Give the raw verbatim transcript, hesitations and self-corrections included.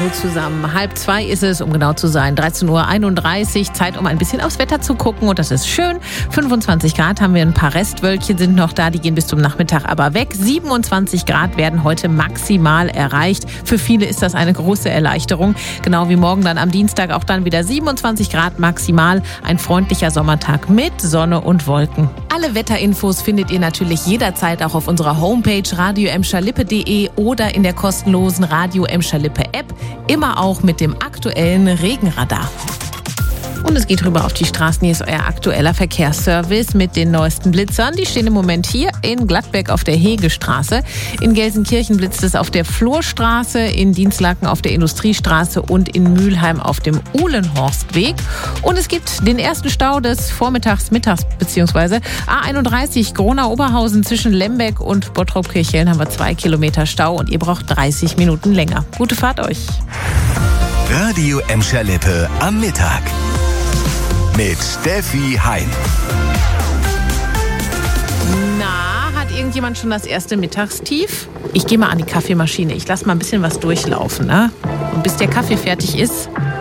Hallo zusammen. Halb zwei ist es, um genau zu sein. dreizehn Uhr einunddreißig. Zeit, um ein bisschen aufs Wetter zu gucken. Und das ist schön. fünfundzwanzig Grad haben wir. Ein paar Restwölkchen sind noch da. Die gehen bis zum Nachmittag aber weg. siebenundzwanzig Grad werden heute maximal erreicht. Für viele ist das eine große Erleichterung. Genau wie morgen dann am Dienstag auch dann wieder siebenundzwanzig Grad maximal. Ein freundlicher Sommertag mit Sonne und Wolken. Alle Wetterinfos findet ihr natürlich jederzeit auch auf unserer Homepage radio emscher lippe punkt de oder in der kostenlosen Radio Emscher Lippe App. Immer auch mit dem aktuellen Regenradar. Und es geht rüber auf die Straßen. Hier ist euer aktueller Verkehrsservice mit den neuesten Blitzern. Die stehen im Moment hier in Gladbeck auf der Hegestraße. In Gelsenkirchen blitzt es auf der Flurstraße, in Dinslaken auf der Industriestraße und in Mülheim auf dem Uhlenhorstweg. Und es gibt den ersten Stau des Vormittags, Mittags bzw. A einunddreißig Gronau-Oberhausen zwischen Lembeck und Bottrop-Kirchhellen haben wir zwei Kilometer Stau und ihr braucht dreißig Minuten länger. Gute Fahrt euch. Radio Emscher Lippe am Mittag. Mit Steffi Hein. Na, hat irgendjemand schon das erste Mittagstief? Ich gehe mal an die Kaffeemaschine. Ich lasse mal ein bisschen was durchlaufen, ne? Und bis der Kaffee fertig ist,